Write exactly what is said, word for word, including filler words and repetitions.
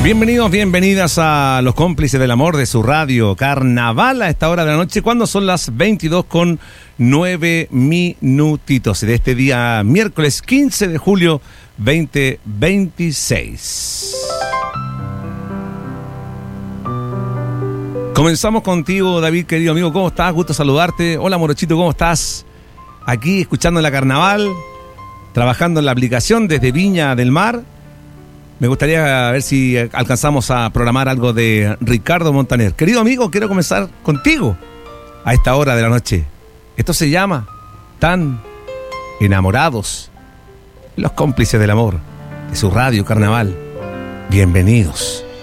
Bienvenidos, bienvenidas a Los Cómplices del Amor de su radio Carnaval a esta hora de la noche, cuando son las veintidós con nueve minutitos de este día miércoles quince de julio veinte veintiséis. Comenzamos contigo, David, querido amigo. ¿Cómo estás? Gusto saludarte. Hola, Morochito, ¿cómo estás? Aquí escuchando la Carnaval, trabajando en la aplicación desde Viña del Mar. Me gustaría ver si alcanzamos a programar algo de Ricardo Montaner. Querido amigo, quiero comenzar contigo a esta hora de la noche. Esto se llama Tan Enamorados, Los Cómplices del Amor de su radio Carnaval. Bienvenidos.